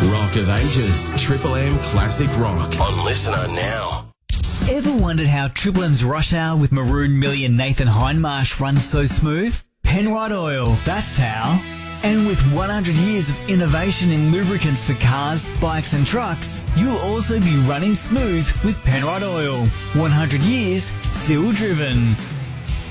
Rock of Ages, Triple M Classic Rock on Listener Now. Ever wondered how Triple M's Rush Hour with Maroon Millie and Nathan Hindmarsh runs so smooth? Penrite Oil, that's how. And with 100 years of innovation in lubricants for cars, bikes and trucks, you'll also be running smooth with Penrite Oil. 100 years, still driven.